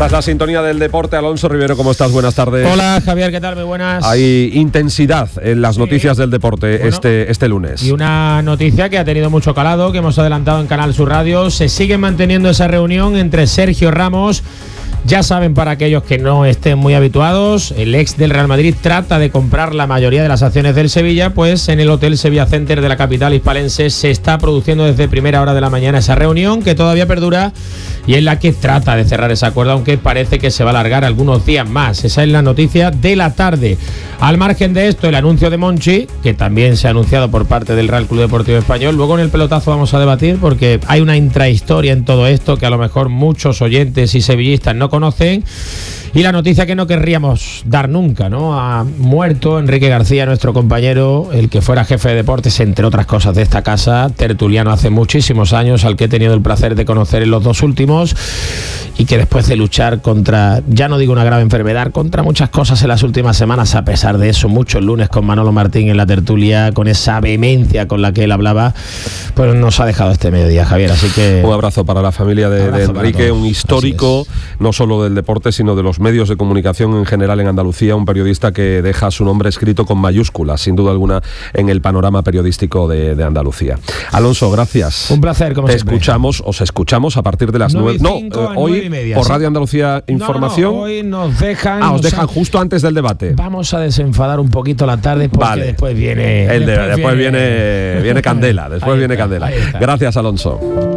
Tras la sintonía del deporte, Alonso Rivero, ¿cómo estás? Buenas tardes. Hola, Javier, ¿qué tal? Muy buenas. Hay intensidad en las noticias del deporte este lunes. Y una noticia que ha tenido mucho calado, que hemos adelantado en Canal Sur Radio. Se sigue manteniendo esa reunión entre Sergio Ramos. Ya saben, para aquellos que no estén muy habituados, el ex del Real Madrid trata de comprar la mayoría de las acciones del Sevilla, pues en el Hotel Sevilla Center de la capital hispalense se está produciendo desde primera hora de la mañana esa reunión que todavía perdura y en la que trata de cerrar ese acuerdo, aunque parece que se va a alargar algunos días más. Esa es la noticia de la tarde. Al margen de esto, el anuncio de Monchi, que también se ha anunciado por parte del Real Club Deportivo Español. Luego en el pelotazo vamos a debatir porque hay una intrahistoria en todo esto que a lo mejor muchos oyentes y sevillistas no conocen. Y la noticia que no querríamos dar nunca, ¿no? Ha muerto Enrique García, nuestro compañero, el que fuera jefe de deportes, entre otras cosas, de esta casa, tertuliano hace muchísimos años, al que he tenido el placer de conocer en los dos últimos, y que después de luchar contra, ya no digo una grave enfermedad, contra muchas cosas en las últimas semanas, a pesar de eso, muchos lunes con Manolo Martín en la tertulia, con esa vehemencia con la que él hablaba, pues nos ha dejado este mediodía, Javier, así que... Un abrazo para la familia de Enrique, un histórico, no solo del deporte, sino de los medios de comunicación en general en Andalucía, un periodista que deja su nombre escrito con mayúsculas, sin duda alguna, en el panorama periodístico de Andalucía. Alonso, gracias. Un placer, como siempre. Os escuchamos a partir de las 9. Hoy por Radio Andalucía Información. Hoy nos dejan... os dejan justo antes del debate. Vamos a desenfadar un poquito la tarde porque después viene... Después viene Candela. Después viene Candela. Gracias, Alonso.